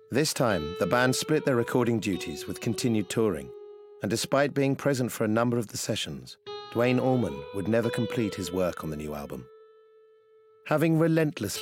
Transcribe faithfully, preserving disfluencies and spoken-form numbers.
This time, the band split their recording duties with continued touring, and despite being present for a number of the sessions, Duane Allman would never complete his work on the new album. Having relentlessly